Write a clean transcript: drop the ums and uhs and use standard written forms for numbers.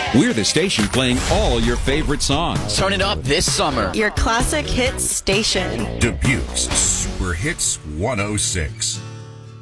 We're the station playing all your favorite songs. Turn it up this summer. Your classic hits station. Dubuque's Super Hits 106.